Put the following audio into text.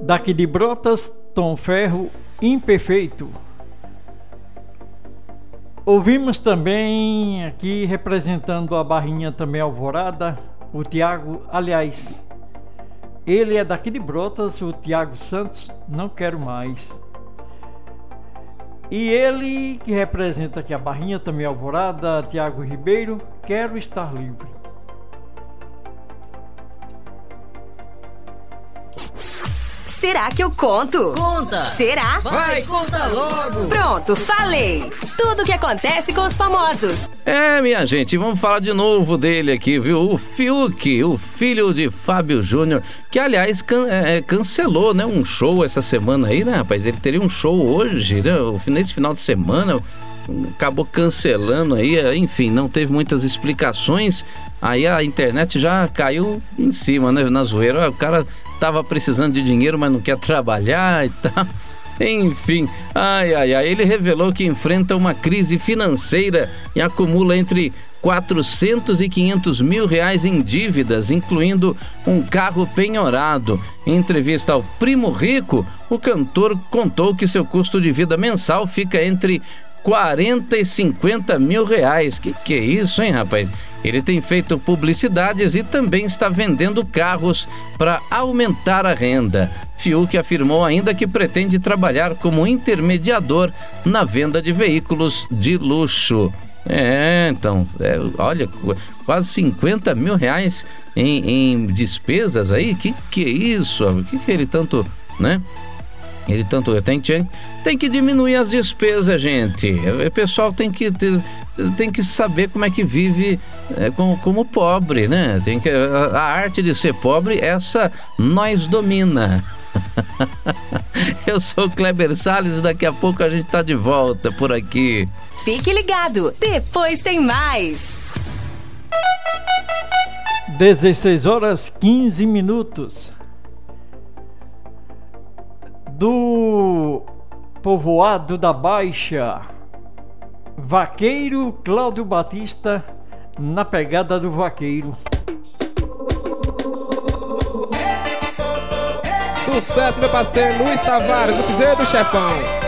Daqui de Brotas, Tom Ferro, Imperfeito. Ouvimos também aqui, representando a Barrinha também Alvorada, o Tiago, aliás, ele é daqui de Brotas, o Tiago Santos, Não Quero Mais. E ele que representa aqui a Barrinha também Alvorada, Tiago Ribeiro, Quero Estar Livre. Será que eu conto? Conta! Será? Vai, conta logo! Pronto, falei! Tudo o que acontece com os famosos. Minha gente, vamos falar de novo dele aqui, viu? O Fiuk, o filho de Fábio Júnior, que aliás cancelou, né, um show essa semana aí, né, rapaz? Ele teria um show hoje, né? Nesse final de semana, acabou cancelando aí, enfim, não teve muitas explicações. Aí a internet já caiu em cima, né, na zoeira. O cara tava precisando de dinheiro, mas não quer trabalhar e tal. Enfim, ele revelou que enfrenta uma crise financeira e acumula entre 400 e 500 mil reais em dívidas, incluindo um carro penhorado. Em entrevista ao Primo Rico, o cantor contou que seu custo de vida mensal fica entre 40 e 50 mil reais. Que é isso, hein, rapaz? Ele tem feito publicidades e também está vendendo carros para aumentar a renda. Fiuk afirmou ainda que pretende trabalhar como intermediador na venda de veículos de luxo. Olha, quase 50 mil reais em despesas aí? Que é isso? Que ele tanto, né? Ele tanto tem que diminuir as despesas, gente. O pessoal tem que saber como é que vive como pobre, né? A arte de ser pobre, essa nós domina. Eu sou o Kleber Salles e daqui a pouco a gente tá de volta por aqui. Fique ligado, depois tem mais. 16h15. Do povoado da Baixa, vaqueiro Cláudio Batista na pegada do vaqueiro. Sucesso, meu parceiro Luiz Tavares, no Piseiro do Chefão.